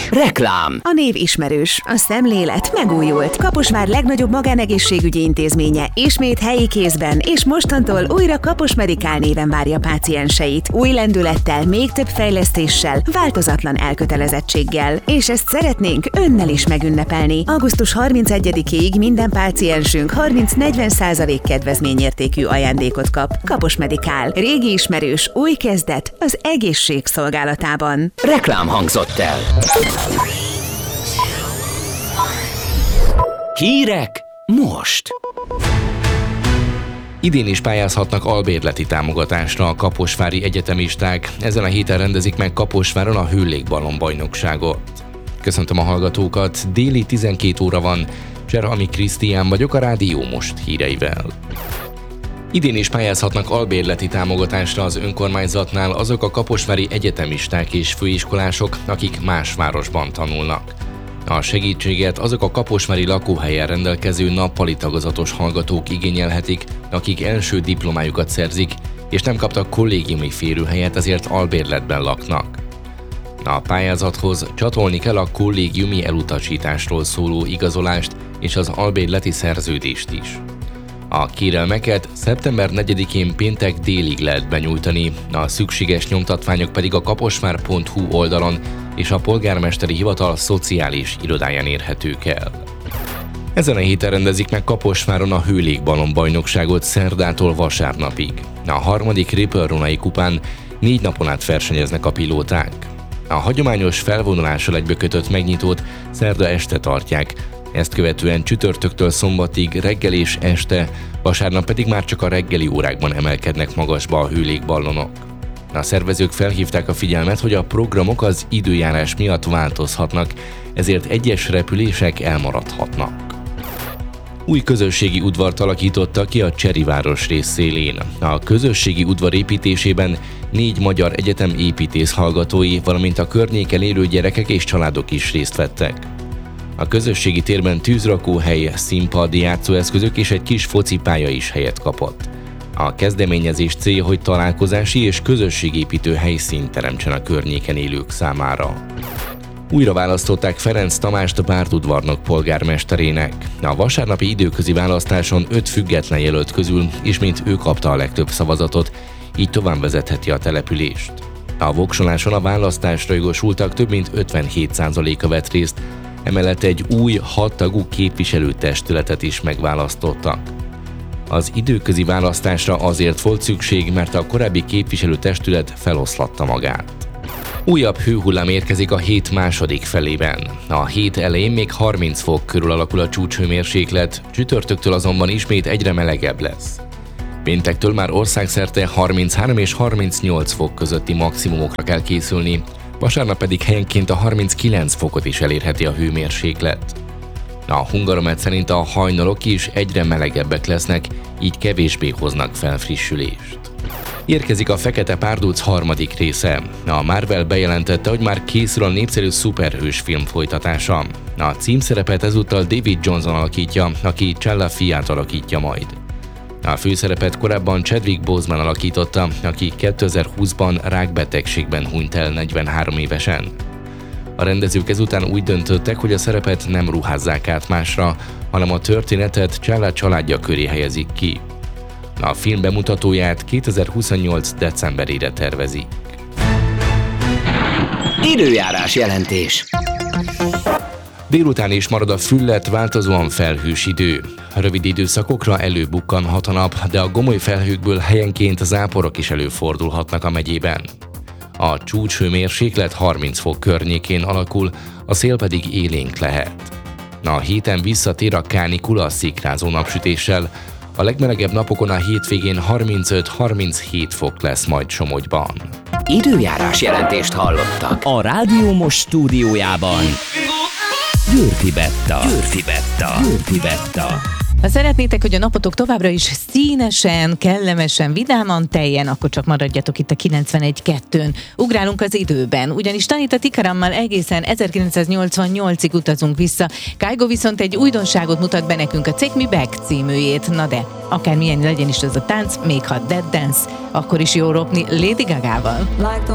Reklám. A név ismerős, a szemlélet megújult. Kaposvár legnagyobb magánegészségügyi intézménye ismét helyi kézben, és mostantól újra Kapos Medikál néven várja pácienseit. Új lendülettel, még több fejlesztéssel, változatlan elkötelezettséggel. És ezt szeretnénk önnel is megünnepelni. Augusztus 31-ig minden páciensünk 30-40% kedvezményértékű ajándékot kap. Kapos Medikál. Régi ismerős, új kezdet az egészség szolgálatában. Reklám hangzott el. Hírek most. Idén is pályázhatnak albérleti támogatásra a kaposvári egyetemisták. Ezen a héten rendezik meg Kaposváron a hőlégballon bajnokságot. Köszöntöm a hallgatókat, déli 12 óra van. Cserhami Krisztián vagyok, a Rádió Most híreivel. Idén is pályázhatnak albérleti támogatásra az önkormányzatnál azok a kaposvári egyetemisták és főiskolások, akik más városban tanulnak. A segítséget azok a kaposvári lakóhelyen rendelkező nappali tagozatos hallgatók igényelhetik, akik első diplomájukat szerzik, és nem kaptak kollégiumi férőhelyet, ezért albérletben laknak. A pályázathoz csatolni kell a kollégiumi elutasításról szóló igazolást és az albérleti szerződést is. A kérelmeket szeptember 4-én péntek délig lehet benyújtani, a szükséges nyomtatványok pedig a kaposvár.hu oldalon és a polgármesteri hivatal szociális irodáján érhetők el. Ezen a héten rendezik meg Kaposváron a hőlégballon bajnokságot szerdától vasárnapig. A harmadik Ripple-Ronai kupán 4 napon át versenyeznek a pilóták. A hagyományos felvonulással egybekötött megnyitót szerda este tartják, ezt követően csütörtöktől szombatig reggel és este, vasárnap pedig már csak a reggeli órákban emelkednek magasba a hőlégballonok. A szervezők felhívták a figyelmet, hogy a programok az időjárás miatt változhatnak, ezért egyes repülések elmaradhatnak. Új közösségi udvart alakítottak ki a Cseriváros rész szélén. A közösségi udvar építésében 4 magyar egyetem építész hallgatói, valamint a környéken élő gyerekek és családok is részt vettek. A közösségi térben tűzrakóhely, színpad, játszóeszközök és egy kis focipálya is helyet kapott. A kezdeményezés célja, hogy találkozási és közösségépítő helyszínt teremtsen a környéken élők számára. Újra választották Ferenc Tamást Bárdudvarnok polgármesterének. A vasárnapi időközi választáson 5 független jelölt közül ismét ő kapta a legtöbb szavazatot, így tovább vezetheti a települést. A voksoláson a választásra jogosultak több mint 57%-a vett részt, emellett egy új 6 tagú képviselőtestületet is megválasztottak. Az időközi választásra azért volt szükség, mert a korábbi képviselőtestület feloszlatta magát. Újabb hőhullám érkezik a hét második felében. A hét elején még 30 fok körül alakul a csúcshőmérséklet, csütörtöktől azonban ismét egyre melegebb lesz. Péntektől már országszerte 33 és 38 fok közötti maximumokra kell készülni, vasárnap pedig helyenként a 39 fokot is elérheti a hőmérséklet. A Hungaromet szerint a hajnalok is egyre melegebbek lesznek, így kevésbé hoznak felfrissülést. Érkezik a Fekete Párduc harmadik része. A Marvel bejelentette, hogy már készül a népszerű szuperhős film folytatása. A címszerepet ezúttal David Johnson alakítja, aki Challa fiát alakítja majd. A főszerepet korábban Chadwick Boseman alakította, aki 2020-ban rákbetegségben hunyt el 43 évesen. A rendezők ezután úgy döntöttek, hogy a szerepet nem ruházzák át másra, hanem a történetet Challa családja köré helyezik ki. A film bemutatóját 2028. decemberére tervezik. Időjárás jelentés. Délután is marad a füllet, változóan felhős idő. Rövid időszakokra előbukkanhat a nap, de a gomoly felhőkből helyenként záporok is előfordulhatnak a megyében. A csúcshőmérséklet 30 fok környékén alakul, a szél pedig élénk lehet. A héten visszatér a kánikula szikrázó napsütéssel, a legmelegebb napokon a hétvégén 35-37 fok lesz majd Somogyban. Időjárás jelentést hallottak a Rádió Most stúdiójában. Győrfi Betta. Ha szeretnétek, hogy a napotok továbbra is színesen, kellemesen, vidáman teljen, akkor csak maradjatok itt a 91.2-n. Ugrálunk az időben, ugyanis Tanita Tikarammal egészen 1988-ig utazunk vissza. Kygo viszont egy újdonságot mutat be nekünk, a Take Me Back címűjét. Na de, akármilyen legyen is ez a tánc, még ha Dead Dance, akkor is jó ropni Lady Gagával.